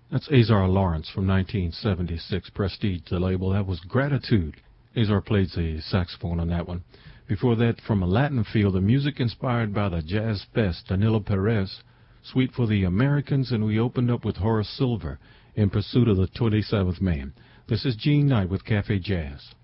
That's Azar Lawrence from 1976, Prestige, the label. That was Gratitude. Azar played the saxophone on that one. Before that, from a Latin feel, the music inspired by the jazz best, Danilo Perez, Sweet for the Americans, and we opened up with Horace Silver, In Pursuit of the 27th Man. This is Gene Knight with Cafe Jazz.